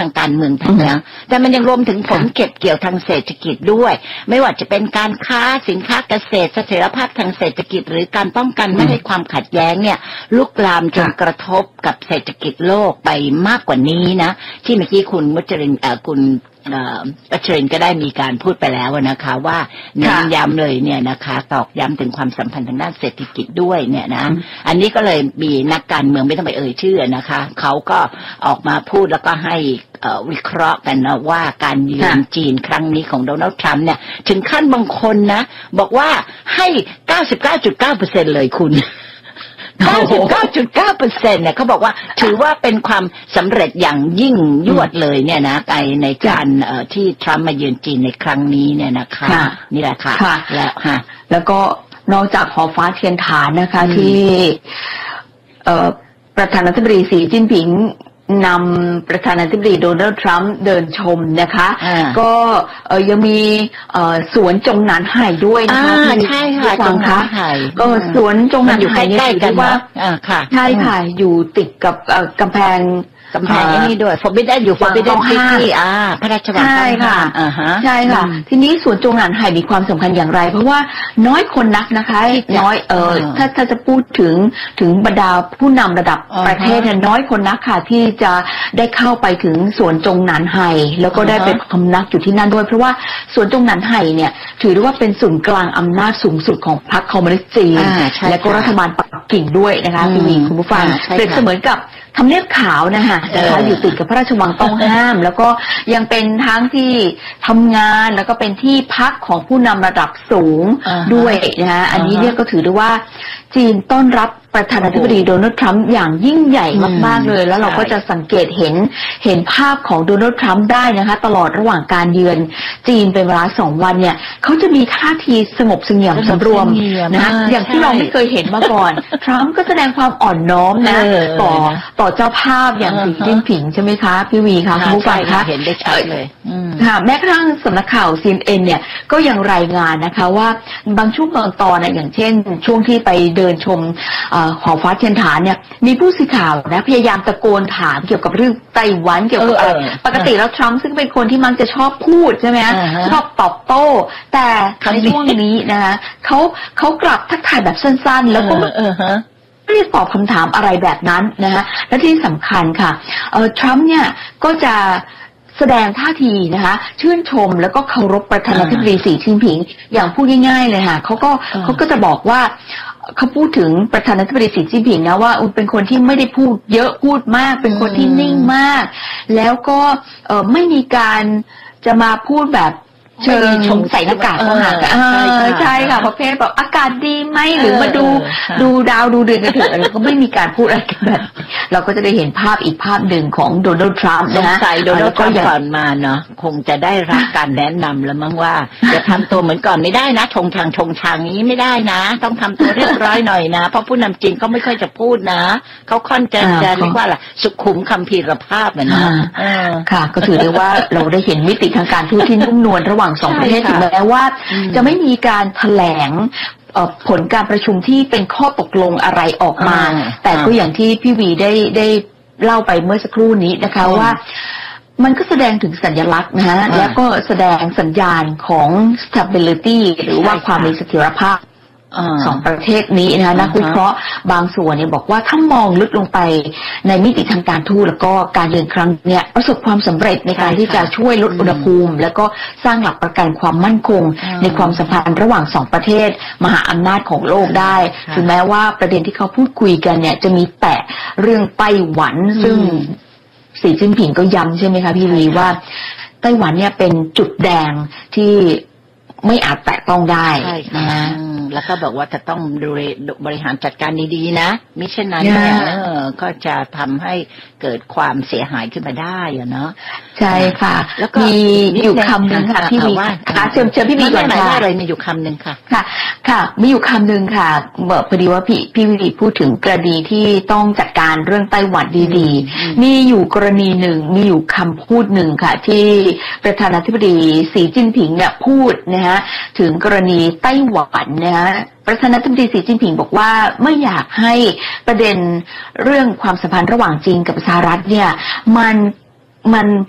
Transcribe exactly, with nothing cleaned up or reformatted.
างการเมืองทั้งนั้นแต่มันยังรวมถึงผลเก็บเกี่ยวทางเศรษฐกิจด้วยไม่ว่าจะเป็นการค้าสินค้าเกษตรเสถียรภาพทางเศรษฐกิจหรือการป้องกันไม่ให้ความขัดแย้งเนี่ยลุกลามจนกระทบกับเศรษฐกิจโลกไปมากกว่านี้นะที่เมื่อกี้คุณมุจรินเอ่อคุณอัชรินก็ได้มีการพูดไปแล้วนะคะว่าเน้นย้ำเลยเนี่ยนะคะตอกย้ำถึงความสัมพันธ์ทางด้านเศรษฐกิจด้วยเนี่ยนะอันนี้ก็เลยมีนักการเมืองไม่ต้องไปเอ่ยชื่อนะคะเขาก็ออกมาพูดแล้วก็ให้วิเคราะห์กันนะว่าการเยือนจีนครั้งนี้ของโดนัลด์ทรัมป์เนี่ยถึงขั้นบางคนนะบอกว่าให้ เก้าสิบเก้าจุดเก้าเปอร์เซ็นต์ เลยคุณ เก้าสิบเก้าจุดเก้าเปอร์เซ็นต์ เนี่ยเขาบอกว่าถือว่าเป็นความสำเร็จอย่างยิ่งยวดเลยเนี่ยนะในในการที่ทรัมป์มาเยือนจีนในครั้งนี้เนี่ยนะคะนี่แหละค่ะแล้วค่ะแล้วก็นอกจากหอฟ้าเทียนฐานนะคะที่ประธานาธิบดีสีจิ้นผิงนำประธานาธิบดีโดนัลด์ทรัมป์เดินชมนะคะก็ยังมีสวนจงหนานไห่ด้วยนะคะใช่ค่ะจงหนานไห่ก็สวนจงหนานไห่ใกล้ๆกันว่าใช่ค่ะอยู่ติดกับกำแพงกำแพงนี่ด้วย Forbidden อยู่ Forbidden City อ่าพระราชวังใช่ค่ะอ่าฮะใช่ค่ะทีนี้สวนจงหนานไห่มีความสำคัญอย่างไรเพราะว่าน้อยคนนักนะคะน้อยเออถ้าถ้าจะพูดถึงถึงบรรดาผู้นำระดับประเทศเนี่ยน้อยคนนักค่ะที่จะได้เข้าไปถึงสวนจงหนานไห่แล้วก็ได้ไปพำนักอยู่ที่นั่นด้วยเพราะว่าสวนจงหนานไห่เนี่ยถือได้ว่าเป็นศูนย์กลางอำนาจสูงสุดของพรรคคอมมิวนิสต์จีนและก็รัฐบาลปักกิ่งด้วยนะคะคุณมีคุณผู้ฟังเปรียบเสมือนกับทำเนียบขาวนะคะนะคะอยู่ติดกับพระราชวังต้องห้ามแล้วก็ยังเป็นทั้งที่ทำงานแล้วก็เป็นที่พักของผู้นำระดับสูงด้วยนะคะอันนี้เนี่ยก็ถือได้ว่าจีนต้อนรับประธานาธิบดีโดนัลด์ทรัมป์อย่างยิ่งใหญ่มากๆเลยแล้วเราก็จะสังเกตเห็นเห็นภาพของโดนัลด์ทรัมป์ได้นะคะตลอดระหว่างการเยือนจีนเป็นเวลาสองวันเนี่ยเขาจะมีท่าทีสงบเสงี่ยมสำรวมนะอย่างที่เราไม่เคยเห็นมาก่อนทรัมป์ก็แสดงความอ่อนน้อมนะต่อต่อเจ้าภาพอย่างสีจิ้นผิงใช่ไหมคะพี่วีคะคุณผู้ฟังคะเห็นได้ชัดเลยค่ะแม้กระทั่งสำนักข่าว ซี เอ็น เอ็น เนี่ยก็ยังรายงานนะคะว่าบางช่วงบางตอนนะอย่างเช่นช่วงที่ไปเดินชมหอฟ้าเทียนฐานเนี่ยมีผู้สื่อข่าวนะพยายามตะโกนถามเกี่ยวกับเรื่องไต้หวันเกี่ยวกับปกติแล้วทรัมป์ซึ่งเป็นคนที่มักจะชอบพูดใช่ไหมชอบตอบโต้แต่ในช่วงนี้นะคะเขาเขากลับทักทายแบบสั้นๆแล้วก็ไม่ได้ตอบคำถามอะไรแบบนั้นนะคะและที่สำคัญค่ะทรัมป์เนี่ยก็จะแสดงท่าทีนะคะชื่นชมแล้วก็เคารพประธานาธิบดีสีจิ้นผิงอย่างพูดง่ายๆเลยค่ะเขาก็เขาก็จะบอกว่าเขาพูดถึงประธานาธิบดีสีจิ้นผิงนะว่าเป็นคนที่ไม่ได้พูดเยอะพูดมากเป็นคนที่นิ่งมากแล้วก็เอ่อไม่มีการจะมาพูดแบบเชิงชมใส่หน้ากากเข้าหากันใช่ค่ะประเภทแบบอากาศดีไหมหรือมาดูดูดาวดูเดือนกันเถอะแล้วก็ไม่มีการพูดอะไรกันแบบเราก็จะได้เห็นภาพอีกภาพหนึ่งของโดนัลด์ทรัมป์นะใส่โดนัลด์ทรัมป์ก่อนมาเนาะคงจะได้รับการแนะนำแล้วมั้งว่าจะทำตัวเหมือนก่อนไม่ได้นะชงชางชงชางนี้ไม่ได้นะต้องทำตัวเรียบร้อยหน่อยนะเพราะผู้นำจีนก็ไม่ค่อยจะพูดนะเขาค่อนจะจะเรียกว่าอะไรสุขุมคัมภีรภาพเหมือนนะค่ะก็ถือได้ว่าเราได้เห็นมิติทางการทูตที่นุ่มนวลระหว่างสองประเทศถึงแม้ว่าจะไม่มีการแถลงผลการประชุมที่เป็นข้อตกลงอะไรออกมาแต่ก็อย่างที่พี่วีได้ได้เล่าไปเมื่อสักครู่นี้นะคะว่ามันก็แสดงถึงสัญลักษณ์นะฮะแล้วก็แสดงสัญญาณของ stability หรือว่าความมีเสถียรภาพสองประเทศนี้นะคะนักวิเคราะห์บางส่วนเนี่ยบอกว่าถ้ามองลึกลงไปในมิติทางการทูตแล้วก็การเยือนครั้งเนี่ยประสบความสำเร็จในการที่จะช่วยลดอุณหภูมิแล้วก็สร้างหลักประกันความมั่นคงในความสัมพันธ์ระหว่างสองประเทศมหาอำนาจของโลกได้ถึงแม้ว่าประเด็นที่เขาพูดคุยกันเนี่ยจะมีแต่เรื่องไต้หวันซึ่งสีจิ้นผิงก็ย้ำใช่ไหมคะพี่ลีว่าไต้หวันเนี่ยเป็นจุดแดงที่ไม่อาจแตะต้องได้นะแล้วก็บอกว่าจะต้องดูบริหารจัดการดีๆนะมิเช่นนั้นเนี่ยก็จะทำให้เกิดความเสียหายขึ้นมาได้อะเนาะใช่ค่ะแล้วก็มีอยู่คำหนึ่งค่ะพี่วีค่ะเชิญเชิญพี่วีก่อนค่ะอะไรมีอยู่คำหนึ่งค่ะค่ะค่ะมีอยู่คำหนึ่งค่ะบอกพอดีว่าพี่พี่วีพูดถึงกรณีที่ต้องจัดการเรื่องไต้หวันดีๆมีอยู่กรณีหนึ่งมีอยู่คำพูดหนึ่งค่ะที่ประธานาธิบดีสีจิ้นผิงเนี่ยพูดนะฮะถึงกรณีไต้หวันนะฮะประธานาธิบดีสีจิ้นผิงบอกว่าไม่อยากให้ประเด็นเรื่องความสัมพันธ์ระหว่างจีนกับสหรัฐเนี่ยมันมัน